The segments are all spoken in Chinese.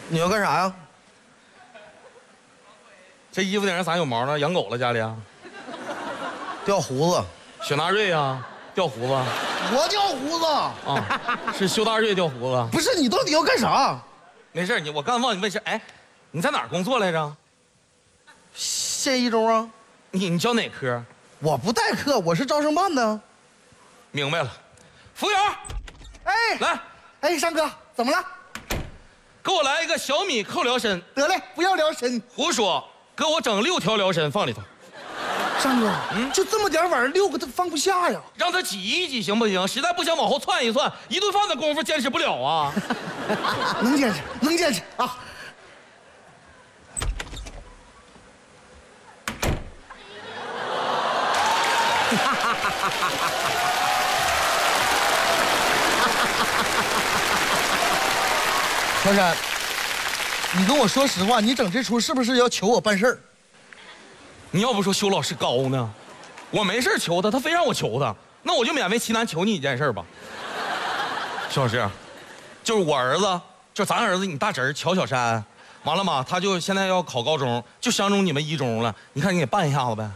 你要干啥呀？ 这衣服顶上咋有毛呢？养狗了家里啊？ 掉胡子。 雪纳瑞啊，掉胡子。 我掉胡子啊，是修大瑞掉胡子。 不是，你到底要干啥？ 没事，我刚忘你问事。哎，你在哪儿工作来着？ 县一中啊。 你教哪科？ 我不代课，我是招生办的。 明白了。服务员， 哎， 来， 哎，山哥，怎么了？ 给我来一个小米扣辽参。 得嘞，不要辽参。 胡说，给我整6条辽参放里头。 山哥，就这么点碗，6个他放不下呀。 让他挤一挤行不行？实在不行往后窜一窜，一顿饭的功夫坚持不了啊。 能坚持，能坚持啊。小山，你跟我说实话，你整这出是不是要求我办事儿？ 你要不说修老师高呢，我没事求他，他非让我求他，那我就勉为其难求你一件事吧。修老师，就是我儿子，就咱儿子，你大侄儿乔小山，完了嘛，他就现在要考高中，就相中你们一中了，你看你给办一下子呗。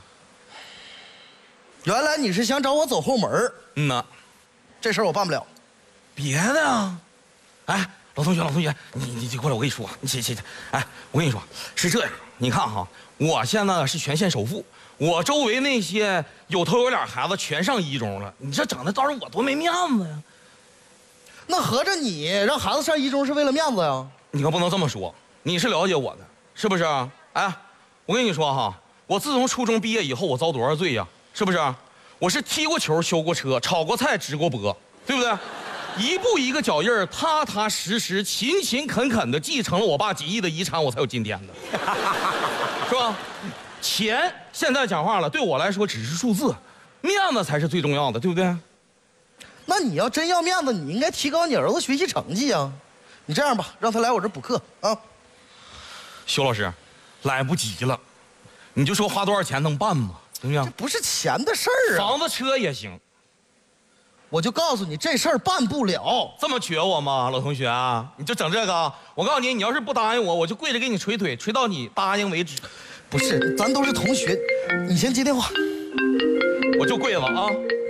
原来你是想找我走后门。 嗯呐， 这事儿我办不了。 别的啊，哎。老同学，你过来，我跟你说，你起。哎，我跟你说是这样，你看哈，我现在是全县首富，我周围那些有头有脸孩子全上一中了，你这整的到时候我多没面子呀。 那合着你让孩子上一中是为了面子呀？ 你可不能这么说，你是了解我的，是不是？哎，我跟你说哈，我自从初中毕业以后，我遭多少罪呀？是不是？我是踢过球、修过车、炒过菜、直过播，对不对？一步一个脚印儿，踏踏实实、勤勤恳恳的继承了我爸几亿的遗产，我才有今天的，是吧？钱现在讲话了，对我来说只是数字，面子才是最重要的，对不对？ 那你要真要面子，你应该提高你儿子学习成绩啊！你这样吧，让他来我这补课啊。 修老师，来不及了，你就说花多少钱能办吗？行不行？ 这不是钱的事儿啊。 房子、车也行。 我就告诉你，这事儿办不了。 这么缺我吗，老同学啊？你就整这个？我告诉你，你要是不答应我，我就跪着给你捶腿，捶到你答应为止。 不是，咱都是同学，你先接电话。 我就跪了啊。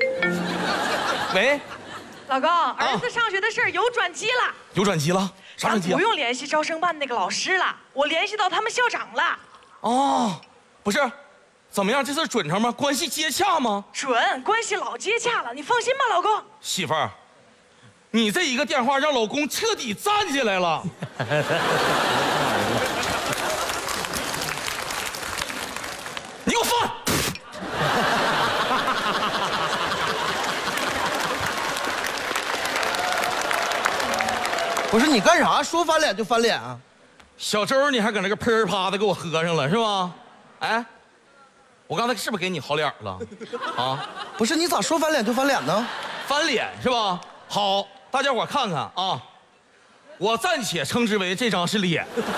喂， 老公，儿子上学的事儿有转机了。 有转机了？啥转机啊？ 不用联系招生办那个老师了，我联系到他们校长了。 哦，不是。怎么样？这事准成吗？关系接洽吗？ 准，关系老接洽了，你放心吧，老公。 媳妇儿，你这一个电话让老公彻底站起来了。你给我翻！ 不是你干啥？说翻脸就翻脸啊？ 小周，你还搁那个喷儿啪的给我喝上了是吧？哎。我刚才是不是给你好脸了？啊， 不是，你咋说翻脸就翻脸呢？ 翻脸是吧？好，大家伙看看啊，我暂且称之为这张是脸。